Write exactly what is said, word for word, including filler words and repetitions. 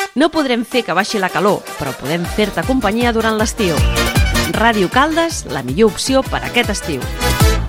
No podrem fer que baixi la calor, però podem fer-te companyia durant l'estiu. Ràdio Caldes, la millor opció per a aquest estiu.